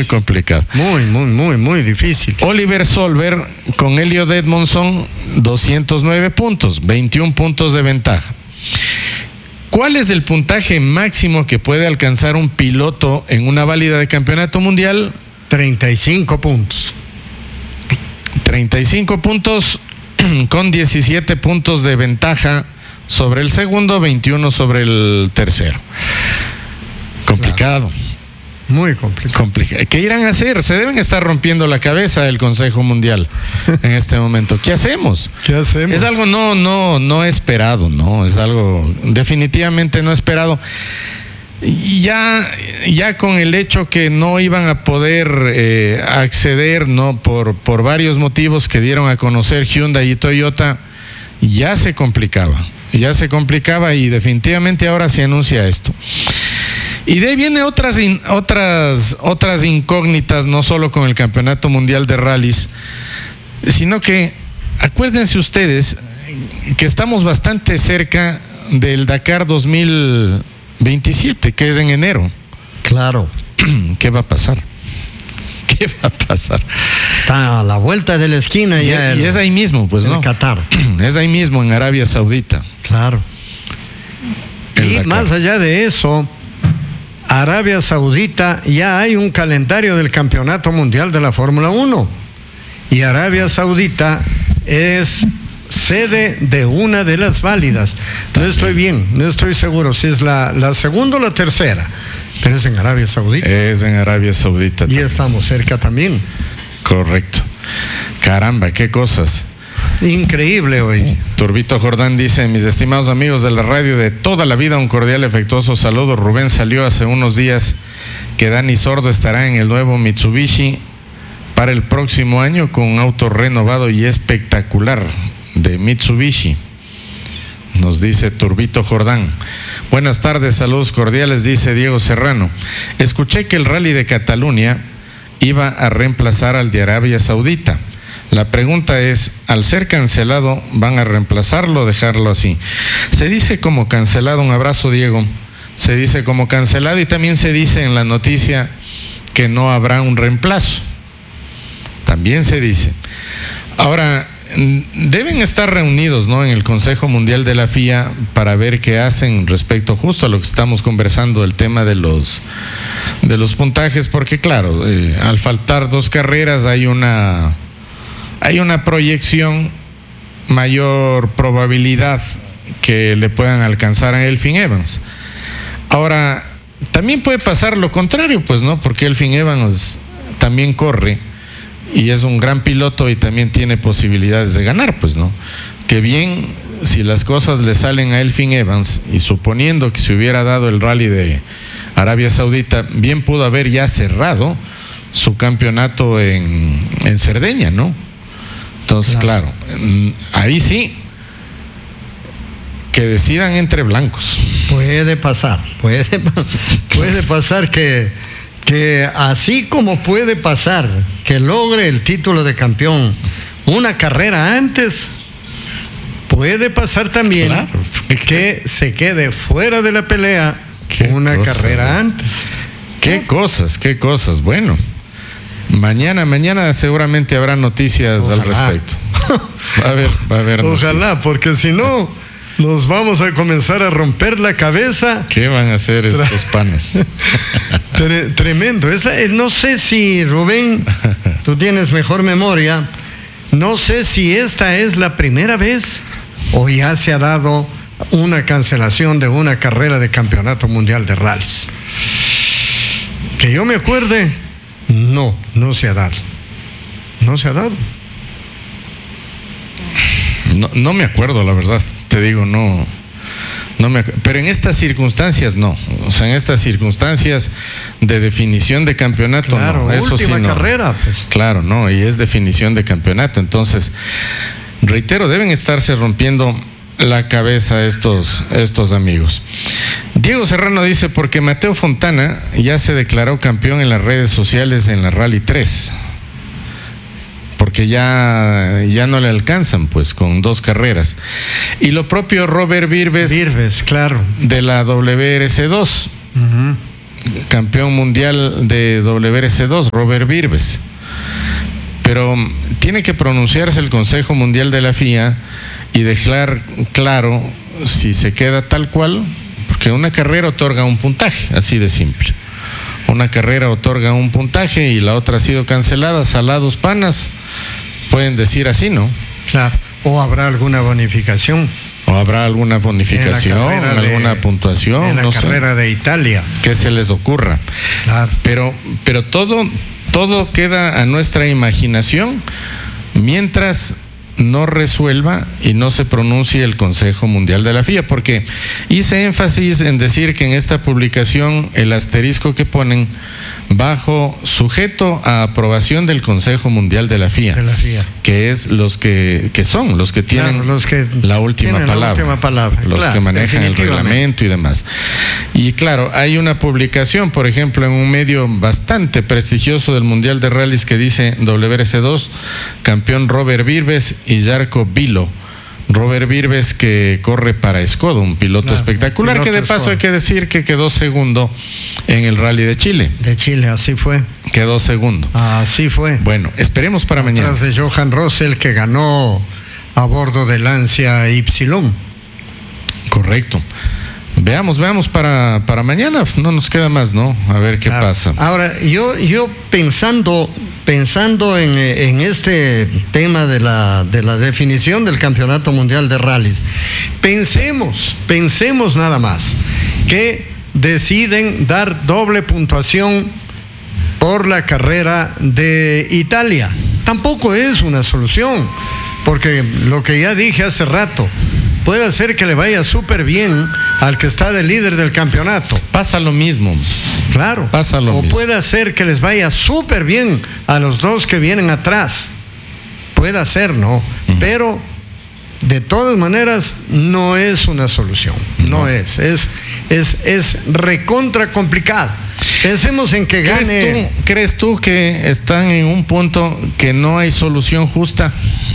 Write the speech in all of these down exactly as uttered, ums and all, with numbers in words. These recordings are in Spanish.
muy complicado. Muy, muy, muy, muy difícil. Oliver Solver con Elliot Edmondson, doscientos nueve puntos, veintiún puntos de ventaja. ¿Cuál es el puntaje máximo que puede alcanzar un piloto en una válida de campeonato mundial? treinta y cinco puntos. treinta y cinco puntos con diecisiete puntos de ventaja sobre el segundo, veintiuno sobre el tercero. Complicado. Claro. Muy complicado. Complica- ¿Qué irán a hacer? Se deben estar rompiendo la cabeza el Consejo Mundial en este momento. ¿Qué hacemos? ¿Qué hacemos? Es algo no, no, no esperado, ¿no? Es algo definitivamente no esperado. Ya, ya con el hecho que no iban a poder eh, acceder, ¿no? Por, por varios motivos que dieron a conocer Hyundai y Toyota, ya se complicaba. Ya se complicaba y definitivamente ahora se anuncia esto. Y de ahí viene otras, in, otras, otras incógnitas, no solo con el Campeonato Mundial de Rallys, sino que acuérdense ustedes que estamos bastante cerca del Dakar dos mil veintisiete, que es en enero. Claro. ¿Qué va a pasar? ¿Qué va a pasar? Está a la vuelta de la esquina Y, ya. y el, es ahí mismo, pues, el ¿no? Qatar. Es ahí mismo, en Arabia Saudita. Claro. El Y Dakar. más allá de eso, Arabia Saudita ya hay un calendario del Campeonato Mundial de la Fórmula uno. Y Arabia Saudita es sede de una de las válidas. No estoy bien, no estoy seguro si es la, la segunda o la tercera, pero es en Arabia Saudita. Es en Arabia Saudita. Y también. estamos cerca también. Correcto. Caramba, qué cosas. Increíble hoy. Turbito Jordán dice: mis estimados amigos de la radio de toda la vida, un cordial afectuoso saludo. Rubén salió hace unos días que Dani Sordo estará en el nuevo Mitsubishi para el próximo año con un auto renovado y espectacular de Mitsubishi, nos dice Turbito Jordán. Buenas tardes, saludos cordiales, dice Diego Serrano. Escuché que el Rally de Cataluña iba a reemplazar al de Arabia Saudita. La pregunta es, al ser cancelado, ¿van a reemplazarlo o dejarlo así? Se dice como cancelado, un abrazo Diego, se dice como cancelado y también se dice en la noticia que no habrá un reemplazo. También se dice. Ahora, deben estar reunidos, ¿no?, en el Consejo Mundial de la F I A para ver qué hacen respecto justo a lo que estamos conversando, el tema de los, de los puntajes, porque claro, eh, al faltar dos carreras hay una... hay una proyección, mayor probabilidad que le puedan alcanzar a Elfyn Evans. Ahora, también puede pasar lo contrario, pues, ¿no? Porque Elfyn Evans también corre y es un gran piloto y también tiene posibilidades de ganar, pues, ¿no? Que bien, si las cosas le salen a Elfyn Evans, y suponiendo que se hubiera dado el rally de Arabia Saudita, bien pudo haber ya cerrado su campeonato en, en Cerdeña, ¿no? Entonces, claro, claro, ahí sí, que decidan entre blancos. Puede pasar, puede, puede pasar que, que así como puede pasar que logre el título de campeón una carrera antes, puede pasar también, claro, que se quede fuera de la pelea una cosa, carrera antes. Qué cosas, qué cosas, bueno. Mañana, mañana seguramente habrá noticias Ojalá. al respecto. Va a haber, va a haber Ojalá, noticias. Porque si no, nos vamos a comenzar a romper la cabeza. ¿Qué van a hacer estos panes? Tremendo. Es la, no sé si, Rubén, tú tienes mejor memoria, no sé si esta es la primera vez o ya se ha dado una cancelación de una carrera de campeonato mundial de rallies. Que yo me acuerde, no, no se ha dado. No se ha dado. No, no me acuerdo, la verdad. Te digo, no, no me acuerdo. Pero en estas circunstancias no. O sea, en estas circunstancias de definición de campeonato, claro, no. Eso última sí, no. carrera, pues. Claro, no, y es definición de campeonato. Entonces, reitero, deben estarse rompiendo la cabeza estos, estos amigos. Diego Serrano dice, porque Mateo Fontana ya se declaró campeón en las redes sociales en la Rally tres, porque ya, ya no le alcanzan, pues, con dos carreras. Y lo propio Robert Virbes, Virbes, claro, de la W R C dos, uh-huh. campeón mundial de W R C dos, Robert Virbes. Pero tiene que pronunciarse el Consejo Mundial de la F I A y dejar claro si se queda tal cual, porque una carrera otorga un puntaje, así de simple. Una carrera otorga un puntaje y la otra ha sido cancelada, salados panas, pueden decir así, ¿no? Claro, o habrá alguna bonificación. O habrá alguna bonificación, alguna de, puntuación, en la no carrera sé, de Italia. que se les ocurra. Claro. Pero, pero todo, todo queda a nuestra imaginación mientras no resuelva y no se pronuncie el Consejo Mundial de la F I A, porque hice énfasis en decir que en esta publicación el asterisco que ponen bajo sujeto a aprobación del Consejo Mundial de la F I A, De la F I A. que es los que, que son los que tienen Claro, los que la última tienen palabra, la última palabra. los Claro, que manejan el definitivamente. reglamento y demás. Y claro, hay una publicación, por ejemplo, en un medio bastante prestigioso del Mundial de Rallys que dice W R C dos, campeón Robert Virbes y Jarko Vilo. Robert Virbes, que corre para Skoda, un piloto Claro, espectacular, un piloto que de paso Skoda. hay que decir que quedó segundo en el Rally de Chile. De Chile, así fue. Quedó segundo. Así fue. Bueno, esperemos para mañana. Atrás de Johan Russell, que ganó a bordo del Lancia Y. Correcto. Veamos, veamos para, para mañana. No nos queda más, ¿no? A ver qué Claro. pasa. Ahora, yo, yo pensando, pensando en, en este tema de la, de la definición del Campeonato Mundial de Rallys, pensemos, pensemos nada más, que deciden dar doble puntuación por la carrera de Italia. Tampoco es una solución, porque lo que ya dije hace rato, puede ser que le vaya súper bien al que está de líder del campeonato. Pasa lo mismo. Claro. Pasa lo o mismo. puede ser que les vaya súper bien a los dos que vienen atrás. Puede ser, ¿no? Uh-huh. Pero de todas maneras no es una solución. No, No. es. Es, es, es recontra complicado. Pensemos en que ¿Crees gane. tú, ¿Crees tú que están en un punto que no hay solución justa?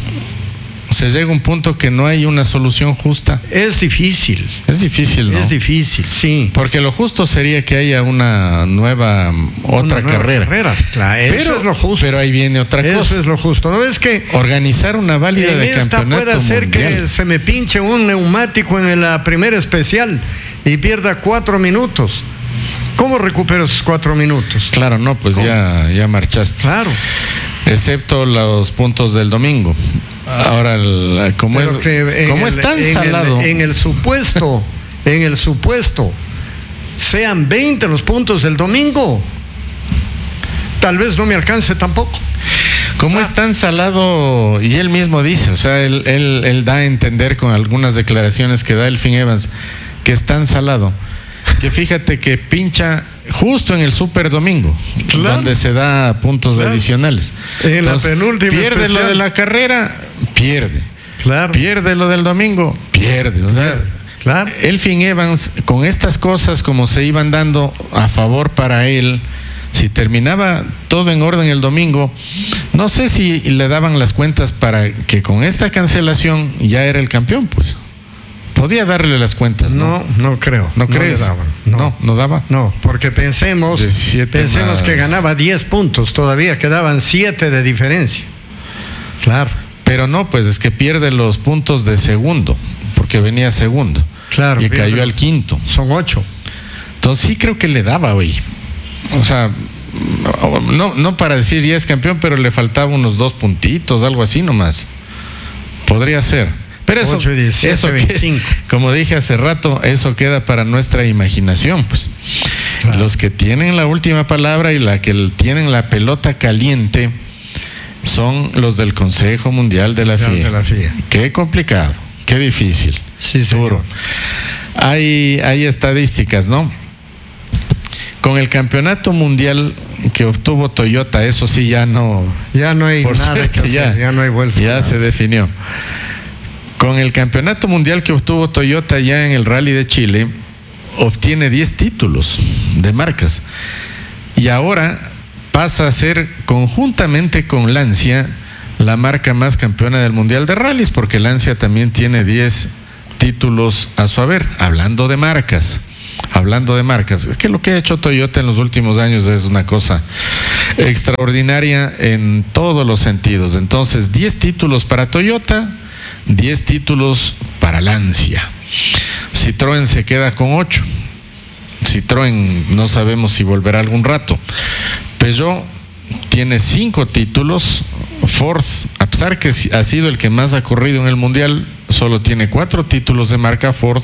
Se llega a un punto que no hay una solución justa. Es difícil. Es difícil, ¿no? Es difícil, sí. Porque lo justo sería que haya una nueva, otra Una nueva carrera. carrera. Claro, eso pero, es lo justo. pero ahí viene otra Eso cosa. es lo justo. ¿No ves que Organizar una válida en de esta campeonato puede ser mundial. que se me pinche un neumático en la primera especial y pierda cuatro minutos? ¿Cómo recupero esos cuatro minutos? Claro, no, pues ya, ya marchaste. Claro. Excepto los puntos del domingo. Ahora, el- como, Pero es, que en como el- es tan en el- salado. en el supuesto, en el supuesto, sean veinte los puntos del domingo, tal vez no me alcance tampoco. Como Ah. es tan salado, y él mismo dice, o sea, él, él, él da a entender con algunas declaraciones que da Elfyn Evans, que es tan salado, que fíjate que pincha justo en el Super Domingo, Claro. donde se da puntos Claro. adicionales. En la penúltima pierde especial. lo de la carrera, pierde. Claro. Pierde lo del domingo, pierde. O sea, Pierde, claro. Elfyn Evans, con estas cosas como se iban dando a favor para él, si terminaba todo en orden el domingo, no sé si le daban las cuentas para que con esta cancelación ya era el campeón, pues. Podía darle las cuentas, ¿no? No, no creo. ¿No crees? le daban. No, No, no daba. No, porque pensemos, diecisiete pensemos más. que ganaba diez puntos, todavía quedaban siete de diferencia. Claro, Pero no, pues es que pierde los puntos de segundo, porque venía segundo. claro. Y pierde. cayó al quinto. Son ocho. Entonces sí creo que le daba hoy. O sea, no, no para decir ya es campeón, pero le faltaba unos dos puntitos, algo así nomás. Podría ser. Pero eso, ocho y diecisiete, eso que- veinticinco. como dije hace rato, eso queda para nuestra imaginación, pues. Claro. Los que tienen la última palabra y la que tienen la pelota caliente son los del Consejo Mundial de la F I A. De la F I A. Qué complicado, qué difícil. Sí, seguro. Hay, hay estadísticas, ¿no? Con el campeonato mundial que obtuvo Toyota, eso sí ya no, Ya no hay por nada suerte, que hacer, ya, ya, no hay vuelta. ya se definió. Con el campeonato mundial que obtuvo Toyota ya en el Rally de Chile, obtiene diez títulos de marcas. Y ahora pasa a ser conjuntamente con Lancia la marca más campeona del Mundial de Rallys, porque Lancia también tiene diez títulos a su haber, hablando de marcas. hablando de marcas, es que lo que ha hecho Toyota en los últimos años es una cosa extraordinaria en todos los sentidos. Entonces, diez títulos para Toyota, diez títulos para Lancia. Citroën se queda con ocho. Citroën no sabemos si volverá algún rato. Peugeot tiene cinco títulos. Ford, a pesar que ha sido el que más ha corrido en el mundial, solo tiene cuatro títulos de marca Ford.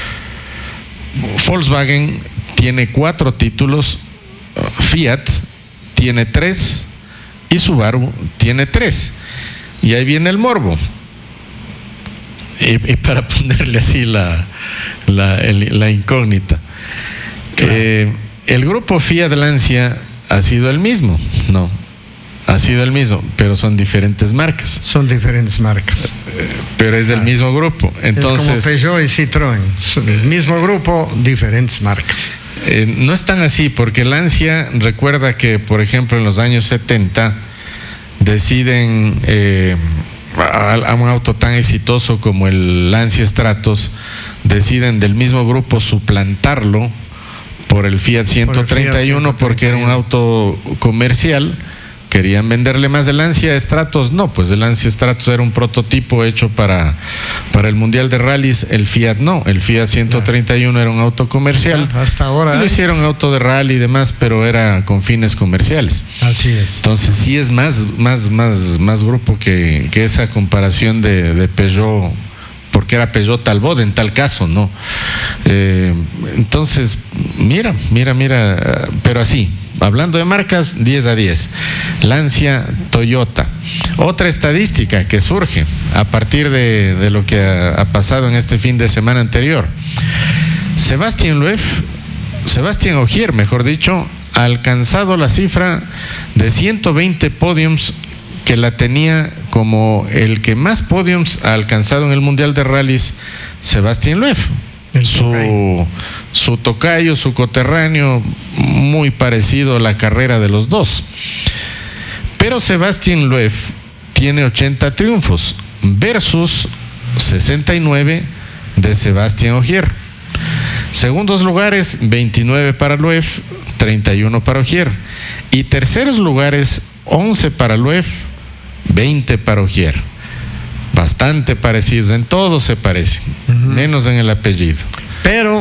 Volkswagen tiene cuatro títulos, Fiat tiene tres y Subaru tiene tres. Y ahí viene el morbo. Y, y para ponerle así la, la, el, la incógnita, claro. eh, el grupo Fiat Lancia ha sido el mismo, no, ha sido el mismo, pero son diferentes marcas. Son diferentes marcas. Pero es del claro. mismo grupo. Entonces, es como Peugeot y Citroën, el mismo grupo, diferentes marcas. Eh, no es tan así, porque Lancia, recuerda que, por ejemplo, en los años setenta deciden eh, a, a un auto tan exitoso como el Lancia Stratos, deciden del mismo grupo suplantarlo por el Fiat ciento treinta y uno, porque era un auto comercial. Querían venderle más. El Lancia Stratos no, pues el Lancia Stratos era un prototipo hecho para, para el Mundial de Rallys. El Fiat no, el Fiat ciento treinta y uno era un auto comercial. Claro, hasta ahora y lo hicieron auto de rally y demás, pero era con fines comerciales. Así es. Entonces sí es más, más, más, más grupo que, que esa comparación de, de Peugeot, porque era Peugeot Talbot en tal caso, ¿no? Eh, entonces, mira, mira, mira, pero así, hablando de marcas, diez a diez. Lancia, Toyota. Otra estadística que surge a partir de, de lo que ha, ha pasado en este fin de semana anterior. Sébastien Loeb, Sébastien Ogier, mejor dicho, ha alcanzado la cifra de ciento veinte podiums, que la tenía como el que más podiums ha alcanzado en el Mundial de Rallys, Sébastien Loeb. Su, su tocayo, su coterráneo, muy parecido a la carrera de los dos. Pero Sébastien Loeb tiene ochenta triunfos versus sesenta y nueve de Sébastien Ogier. Segundos lugares, veintinueve para Loeb, treinta y uno para Ogier. Y terceros lugares, once para Loeb, veinte para Ogier. Bastante parecidos, en todo se parecen, uh-huh. menos en el apellido. Pero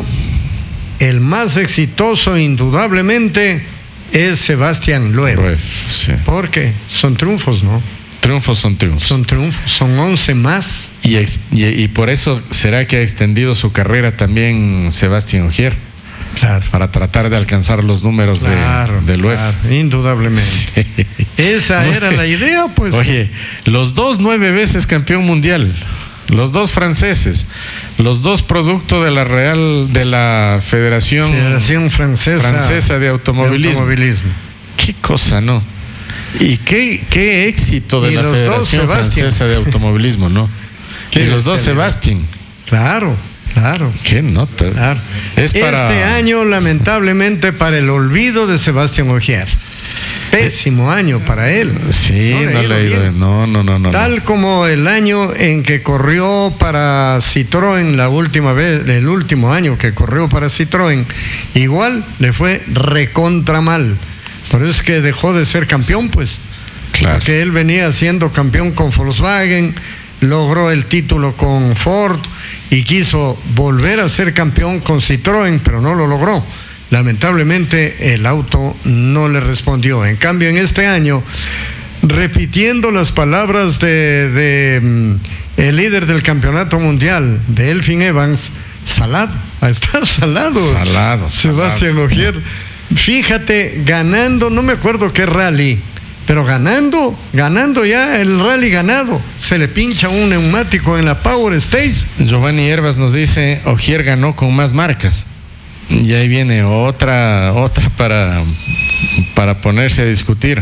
el más exitoso indudablemente es Sébastien Loeb. Loeb, sí. Porque son triunfos, ¿no? Triunfos son triunfos. Son triunfos, son once más. Y, ex, y, y por eso será que ha extendido su carrera también Sébastien Ogier. Claro. Para tratar de alcanzar los números claro, de, de Loeb. Claro, indudablemente. Sí. Esa era la idea, pues. Oye, los dos nueve veces campeón mundial, los dos franceses, los dos producto de la Real, de la Federación, Federación Francesa, Francesa de Automovilismo. de Automovilismo. Qué cosa, ¿no? Y qué, qué éxito de y la Federación Francesa de Automovilismo, ¿no? Y los dos Sébastien. Claro. Claro. Qué nota. Claro. Es para... Este año, lamentablemente, para el olvido de Sébastien Ogier. Pésimo año para él. Sí, no, no le ha ido bien. No, no, no, no. Tal no. como el año en que corrió para Citroën la última vez, el último año que corrió para Citroën, igual le fue recontra mal. Por eso es que dejó de ser campeón, pues. Claro. Porque él venía siendo campeón con Volkswagen, logró el título con Ford y quiso volver a ser campeón con Citroën, pero no lo logró. Lamentablemente el auto no le respondió. En cambio, en este año, repitiendo las palabras de, de um, el líder del campeonato mundial, de Elfyn Evans, salado, está salado. Salado. Sébastien Ogier. Fíjate, ganando, no me acuerdo qué rally, pero ganando, ganando ya el rally ganado, se le pincha un neumático en la Power Stage. Giovanni Herbas nos dice, Ogier ganó con más marcas. Y ahí viene otra, otra para, para ponerse a discutir.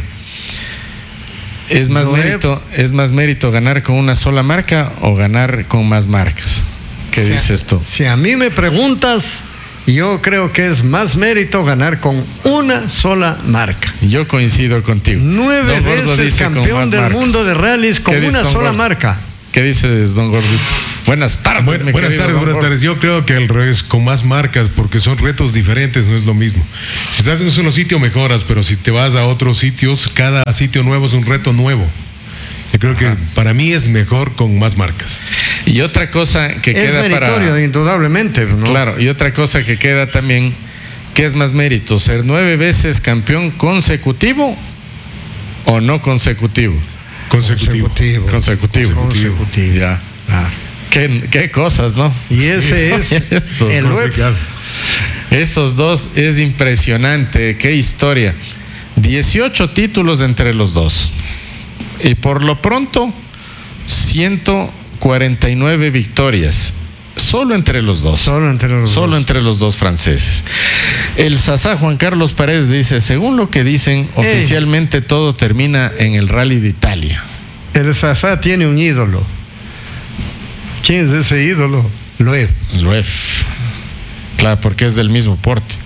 ¿Es más Loeb, mérito, es más mérito ganar con una sola marca o ganar con más marcas? ¿Qué si dices a, tú? Si a mí me preguntas, yo creo que es más mérito ganar con una sola marca. Yo coincido contigo. Nueve veces campeón del marcas. mundo de rallies con una sola Gordo? marca. ¿Qué dices, don Gordito? Buenas tardes, Buen, mi Buenas querido tardes, don buenas Gordo. tardes. Yo creo que al revés, con más marcas, porque son retos diferentes, no es lo mismo. Si estás en un solo sitio, mejoras, pero si te vas a otros sitios, cada sitio nuevo es un reto nuevo. Yo creo que para mí es mejor con más marcas. Y otra cosa que Es queda meritorio, para... indudablemente, ¿no? Claro, y otra cosa que queda también, ¿qué es más mérito? ¿Ser nueve veces campeón consecutivo o no consecutivo? Consecutivo. Consecutivo. Consecutivo. Consecutivo. Ya. Claro. ¿Qué, qué cosas, ¿no? Y ese es Eso, el No sé, web. claro. Esos dos es impresionante, qué historia. dieciocho títulos entre los dos. Y por lo pronto, ciento cuarenta y nueve victorias. Solo entre los dos. Solo entre los Solo dos. entre los dos franceses. El Sasá Juan Carlos Paredes dice, según lo que dicen, oficialmente todo termina en el Rally de Italia. El Sasá tiene un ídolo. ¿Quién es ese ídolo? Loeb. Loeb. Claro, porque es del mismo porte.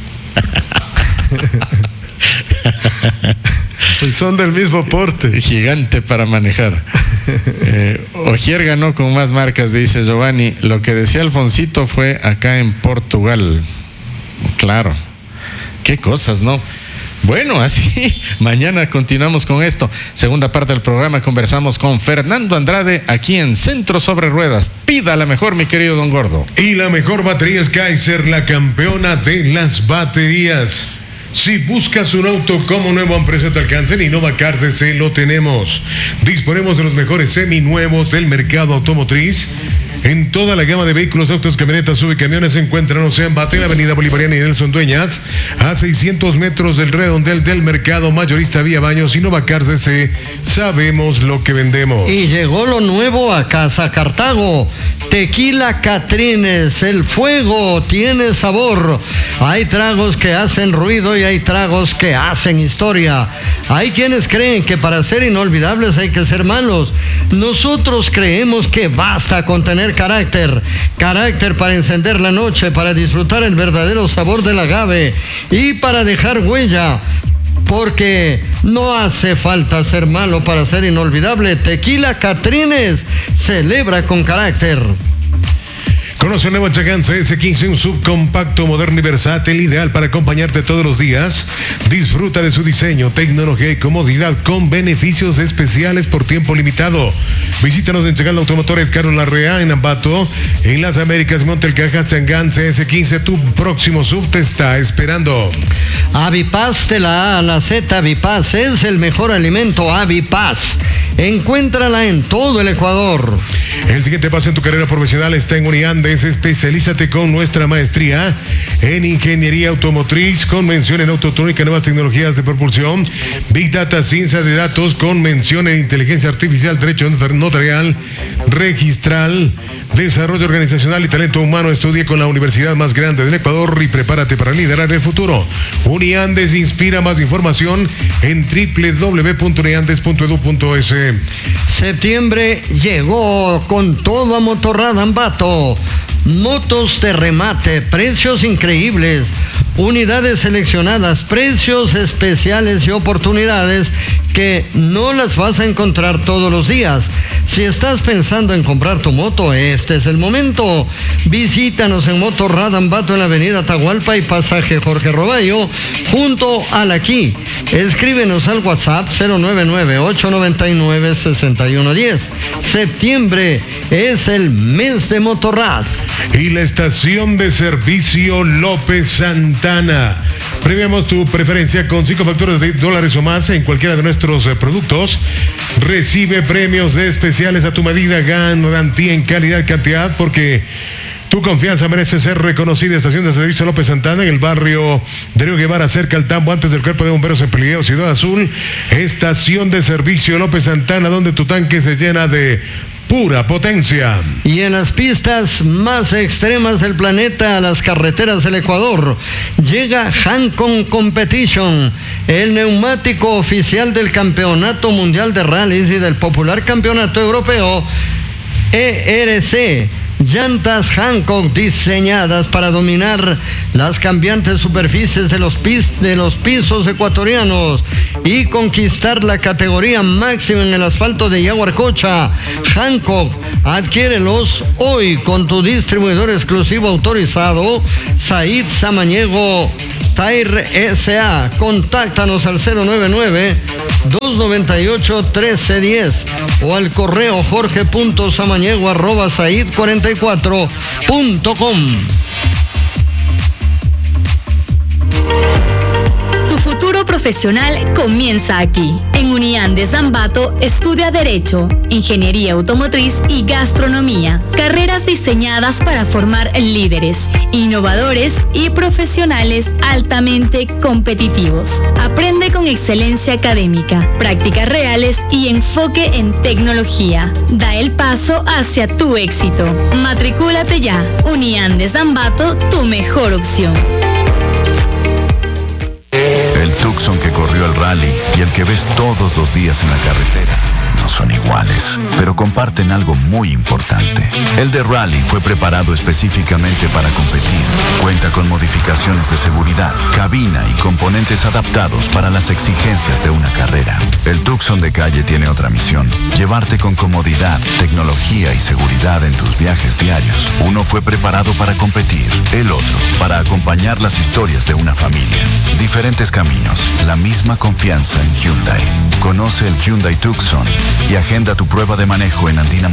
Pues son del mismo porte. Gigante para manejar. Eh, Ogier ganó con más marcas, dice Giovanni. Lo que decía Alfonsito fue acá en Portugal. Claro. Qué cosas, ¿no? Bueno, así, mañana continuamos con esto. Segunda parte del programa, conversamos con Fernando Andrade aquí en Centro Sobre Ruedas. Pida la mejor, mi querido don Gordo. Y la mejor batería es Kaiser, la campeona de las baterías. Si buscas un auto como nuevo a un precio te alcance, en Innova Cars D C lo tenemos. Disponemos de los mejores seminuevos del mercado automotriz. En toda la gama de vehículos, autos, camionetas, sub y camiones se encuentran en Bate, en la avenida Bolivariana y Nelson Dueñas, a seiscientos metros del redondel del mercado mayorista Vía Baños. Innova Cars D C, sabemos lo que vendemos. Y llegó lo nuevo a Casa Cartago. Tequila Catrines, el fuego tiene sabor. Hay tragos que hacen ruido y hay tragos que hacen historia. Hay quienes creen que para ser inolvidables hay que ser malos. Nosotros creemos que basta con tener carácter. Carácter para encender la noche, para disfrutar el verdadero sabor del agave y para dejar huella. Porque no hace falta ser malo para ser inolvidable. Tequila Catrines celebra con carácter. Conoce el nuevo Chagán C S quince, un subcompacto moderno y versátil, ideal para acompañarte todos los días. Disfruta de su diseño, tecnología y comodidad con beneficios especiales por tiempo limitado. Visítanos en Chagán Automotores Carlos Larrea, en Ambato, en las Américas, Montelcajas. Chagán C S quince, tu próximo sub te está esperando. Avipaz de la A a la Z, Avipaz es el mejor alimento. Avipaz, encuéntrala en todo el Ecuador. El siguiente paso en tu carrera profesional está en Uniandes. Especialízate con nuestra maestría en ingeniería automotriz, con mención en autotrónica, nuevas tecnologías de propulsión, Big Data, ciencia de datos, con mención en inteligencia artificial, derecho notarial, registral, desarrollo organizacional y talento humano. Estudia con la universidad más grande del Ecuador y prepárate para liderar el futuro. Uniandes inspira. Más información en doble u doble u doble u punto uniandes punto edu punto es. Septiembre llegó con todo a Motorrad Ambato. Motos de remate, precios increíbles, unidades seleccionadas, precios especiales y oportunidades que no las vas a encontrar todos los días. Si estás pensando en comprar tu moto, este es el momento. Visítanos en Motorrad Ambato en la avenida Atahualpa y pasaje Jorge Roballo, junto al aquí. Escríbenos al WhatsApp cero nueve nueve, ocho nueve nueve, seis uno uno cero. Septiembre es el mes de Motorrad. Y la estación de servicio López Santana. Premiamos tu preferencia con cinco facturas de dólares o más en cualquiera de nuestros eh, productos. Recibe premios especiales a tu medida, garantía en calidad y cantidad, porque tu confianza merece ser reconocida. Estación de servicio López Santana, en el barrio de Río Guevara, cerca al Tambo, antes del Cuerpo de Bomberos en Peligro, Ciudad Azul. Estación de servicio López Santana, donde tu tanque se llena de pura potencia. Y en las pistas más extremas del planeta, a las carreteras del Ecuador, llega Hancon Competition, el neumático oficial del Campeonato Mundial de Rallys y del popular Campeonato Europeo E R C. Llantas Hankook diseñadas para dominar las cambiantes superficies de los, pis, de los pisos ecuatorianos y conquistar la categoría máxima en el asfalto de Yaguarcocha. Hankook, adquiérelos hoy con tu distribuidor exclusivo autorizado, Said Samaniego Tire S A. Contáctanos al cero nueve nueve, dos nueve ocho, uno tres uno cero o al correo jorge punto samaniego arroba said cuarenta y cuatro punto com. Tu futuro profesional comienza aquí. En Unián de Zambato estudia Derecho, Ingeniería Automotriz y Gastronomía. Carreras diseñadas para formar líderes, innovadores y profesionales altamente competitivos. Aprende con excelencia académica, prácticas reales y enfoque en tecnología. Da el paso hacia tu éxito. Matricúlate ya. Unián de Zambato, tu mejor opción. El Tucson que corrió el rally y el que ves todos los días en la carretera no son iguales, pero comparten algo muy importante. El de rally fue preparado específicamente para competir. Cuenta con modificaciones de seguridad, cabina y componentes adaptados para las exigencias de una carrera. El Tucson de calle tiene otra misión: llevarte con comodidad, tecnología y seguridad en tus viajes diarios. Uno fue preparado para competir, el otro para acompañar las historias de una familia. Diferentes caminos, la misma confianza en Hyundai. Conoce el Hyundai Tucson y agenda tu prueba de manejo en Andina